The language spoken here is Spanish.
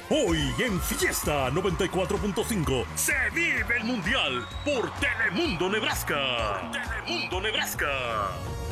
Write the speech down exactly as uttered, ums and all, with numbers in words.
Hoy en Fiesta noventa y cuatro punto cinco se vive el Mundial por Telemundo Nebraska. Por Telemundo Nebraska.